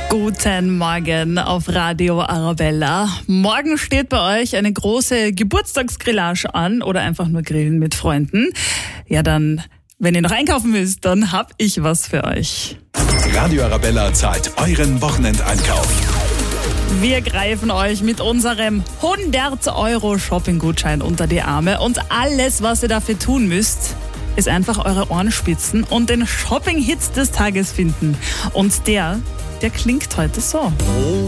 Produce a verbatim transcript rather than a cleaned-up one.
Guten Morgen auf Radio Arabella. Morgen steht bei euch eine große Geburtstagsgrillage an oder einfach nur grillen mit Freunden. Ja, dann, wenn ihr noch einkaufen müsst, dann hab ich was für euch. Radio Arabella zahlt euren Wochenendeinkauf. Wir greifen euch mit unserem hundert Euro Shopping-Gutschein unter die Arme und alles, was ihr dafür tun müsst, ist einfach eure Ohren spitzen und den Shopping-Hit des Tages finden. Und der, der klingt heute so.